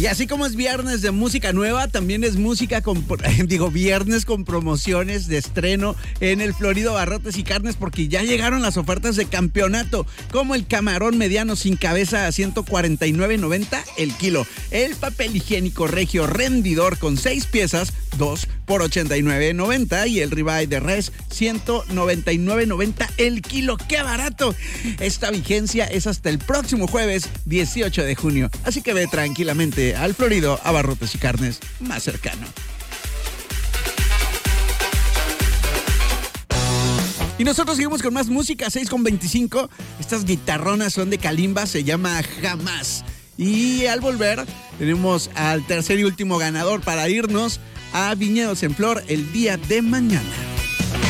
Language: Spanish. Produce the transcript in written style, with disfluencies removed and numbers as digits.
Y así como es viernes de música nueva, también es viernes con promociones de estreno en el Florido Abarrotes y Carnes, porque ya llegaron las ofertas de campeonato, como el camarón mediano sin cabeza a $149.90 el kilo, el papel higiénico regio rendidor con 6 piezas, 2 por $89.90, y el ribeye de res, $199.90 el kilo. ¡Qué barato! Esta vigencia es hasta el próximo jueves 18 de junio, así que ve tranquilamente al Florido Abarrotes y Carnes más cercano. Y nosotros seguimos con más música, 6:25. Estas guitarronas son de Kalimba, se llama Jamás. Y al volver tenemos al tercer y último ganador para irnos a Viñedos en Flor el día de mañana.